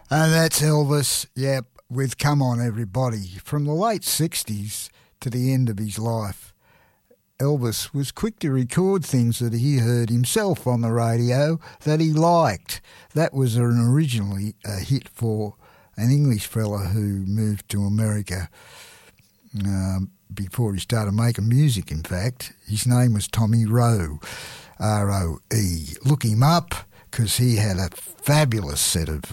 And that's Elvis, yep, with Come On Everybody. From the late 60s to the end of his life, Elvis was quick to record things that he heard himself on the radio that he liked. That was originally a hit for an English fella who moved to America before he started making music, in fact. His name was Tommy Roe, R-O-E. Look him up because he had a fabulous set of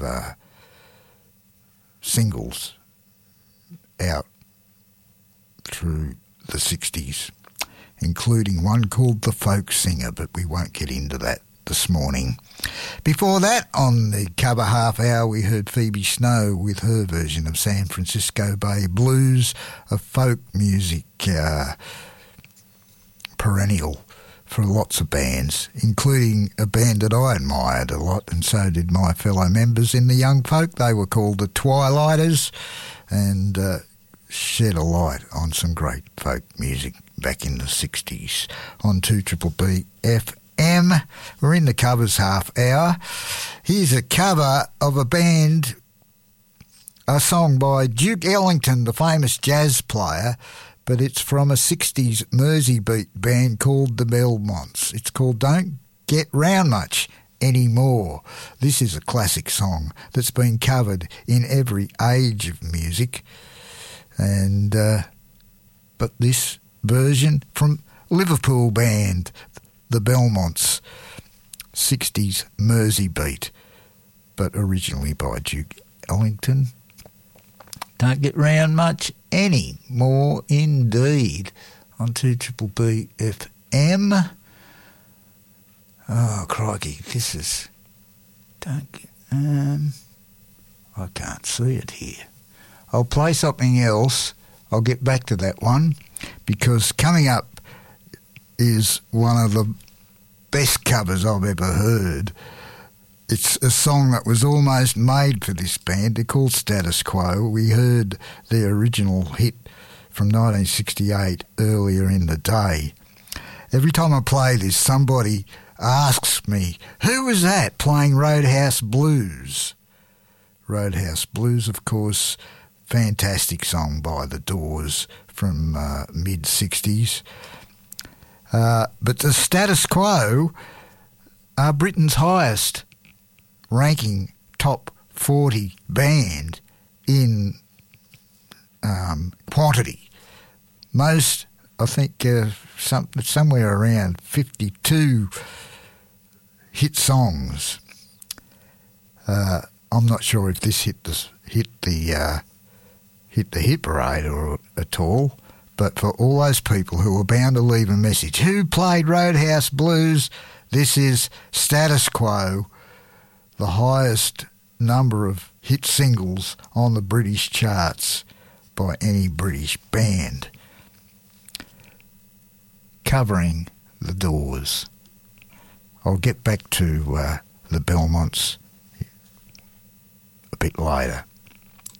singles out through the 60s, including one called The Folk Singer, but we won't get into that this morning. Before that, on the cover half hour, we heard Phoebe Snow with her version of San Francisco Bay Blues, a folk music perennial for lots of bands, including a band that I admired a lot, and so did my fellow members in the Young Folk. They were called the Twilighters, and shed a light on some great folk music back in the 60s on 2BBB FM. We're in the covers half hour. Here's a cover of a song by Duke Ellington, the famous jazz player, but it's from a 60s Merseybeat band called the Belmonts. It's called Don't Get Round Much Anymore. This is a classic song that's been covered in every age of music, and but this version from Liverpool band, the Belmonts, 60s Merseybeat, but originally by Duke Ellington. Don't get round much anymore, indeed, on 2BBB FM. Oh, crikey, this is... I can't see it here. I'll play something else. I'll get back to that one, because coming up is one of the best covers I've ever heard. It's a song that was almost made for this band. They're called Status Quo. We heard their original hit from 1968 earlier in the day. Every time I play this, somebody asks me, who was that playing Roadhouse Blues? Roadhouse Blues, of course, fantastic song by The Doors from mid-60s. But the Status Quo are Britain's highest ranking top 40 band in quantity. Most, I think, somewhere around 52 hit songs. I'm not sure if this hit the hit parade or at all, but for all those people who are bound to leave a message, who played Roadhouse Blues, this is Status Quo, the highest number of hit singles on the British charts by any British band, covering The Doors. I'll get back to the Belmonts a bit later.